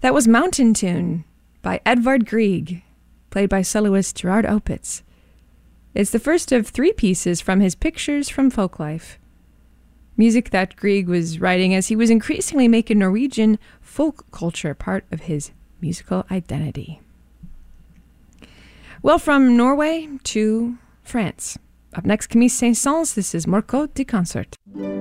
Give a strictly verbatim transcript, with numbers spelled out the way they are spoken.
That was Mountain Tune by Edvard Grieg, played by soloist Gerard Opitz. It's the first of three pieces from his Pictures from Folklife, music that Grieg was writing as he was increasingly making Norwegian folk culture part of his musical identity. Well, from Norway to France. Up next, Camille Saint-Saëns, this is Morceau de Concert.